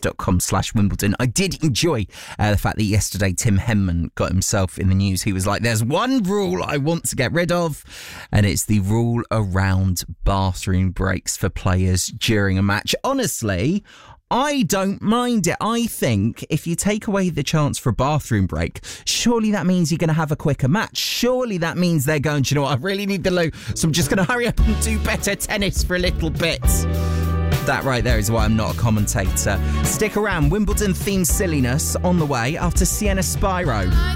news.com/Wimbledon. I did enjoy the fact that yesterday Tim Henman got himself in the news. He was like, there's one rule I want to get rid of, and it's the rule around bathroom breaks for players during a match. Honestly, I don't mind it. I think if you take away the chance for a bathroom break, surely that means you're going to have a quicker match. Surely that means they're going, do you know what, I really need the loo, so I'm just going to hurry up and do better tennis for a little bit. That right there is why I'm not a commentator. Stick around, Wimbledon themed silliness on the way after Sienna Spyro.